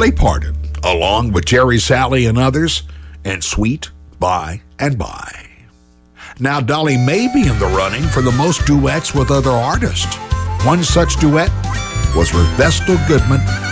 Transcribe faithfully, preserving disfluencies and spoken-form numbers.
Dolly Parton, along with Jerry Salley and others, and Sweet By and By. Now, Dolly may be in the running for the most duets with other artists. One such duet was with Vestal Goodman